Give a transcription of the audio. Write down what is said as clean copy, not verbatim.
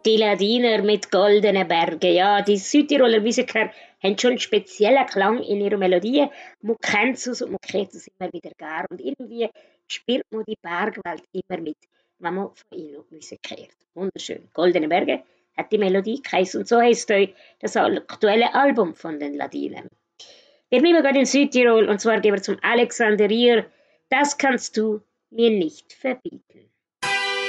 Die Ladiner mit goldenen Bergen. Ja, die Südtiroler Musiker haben schon einen speziellen Klang in ihrer Melodie. Man kennt es und man kennt es immer wieder gern. Und irgendwie spürt man die Bergwelt immer mit, wenn man von ihnen Musik hört. Wunderschön. Goldene Berge hat die Melodie geheißen und so heißt auch das aktuelle Album von den Ladinern. Wir bleiben gerade in Südtirol und zwar gehen wir zum Alexanderier. Das kannst du mir nicht verbieten.